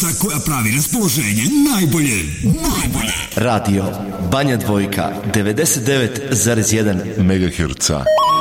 Emisija koja pravi raspoloženje najbolje. Radio Banja Dvojka 99,1 MHz.